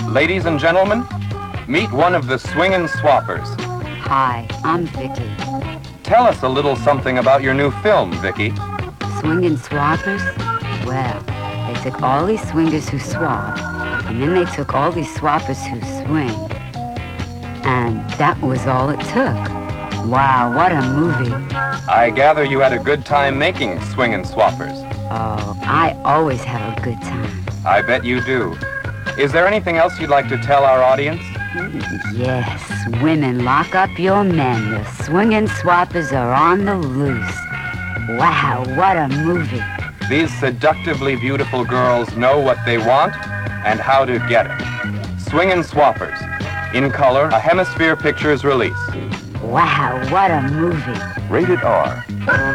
Ladies and gentlemen, meet one of the Swingin' Swappers. Hi, I'm Vicky. Tell us a little something about your new film, Vicky. Swingin' Swappers? Well, they took all these swingers who swap, and then they took all these swappers who swing. And that was all it took. Wow, what a movie. I gather you had a good time making Swingin' Swappers. Oh, I always have a good time. I bet you do. Is there anything else you'd like to tell our audience? Yes, women, lock up your men. The Swingin' Swappers are on the loose. Wow, what a movie. These seductively beautiful girls know what they want and how to get it. Swingin' Swappers. In color, a Hemisphere Pictures release. Wow, what a movie. Rated R.